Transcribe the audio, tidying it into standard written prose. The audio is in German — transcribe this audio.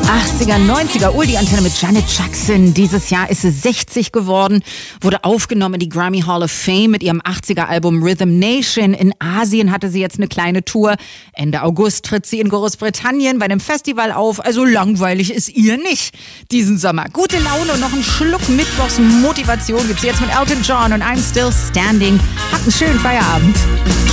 80er, 90er, Oldie-Antenne mit Janet Jackson. Dieses Jahr ist sie 60 geworden, wurde aufgenommen in die Grammy Hall of Fame mit ihrem 80er-Album Rhythm Nation. In Asien hatte sie jetzt eine kleine Tour. Ende August tritt sie in Großbritannien bei einem Festival auf. Also langweilig ist ihr nicht diesen Sommer. Gute Laune und noch einen Schluck Mittwochs-Motivation gibt's jetzt mit Elton John und I'm Still Standing. Habt einen schönen Feierabend.